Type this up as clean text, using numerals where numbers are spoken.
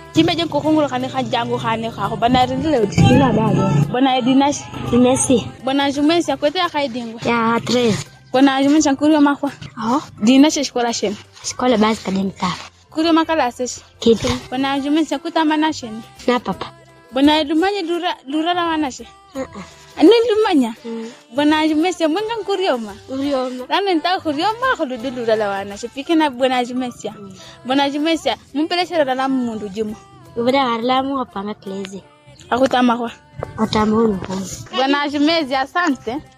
Timeje ko khongolo khane kha jango khane kha go bana re le Ina bado. bona dinash Messi. bona jumesi akwete ya kaidingo Ya 3. bona jumesi akurio makwa dinash shikola shen Sekolah basi akademika. kurio makala sesh Kitu. bona jumesi akutama na shen Na papa. bona lumanya dura la wanashe ani lumanya bona jumesi mwenga kurio ma Urioma. Rana nta kurio ma ko dura la wanashe pikina bona jumesi bona jumesi mumpelesha la mundu jumu Ubada harlamu hapanga klezi. akutama kwa Otamunu. bona jumesi asante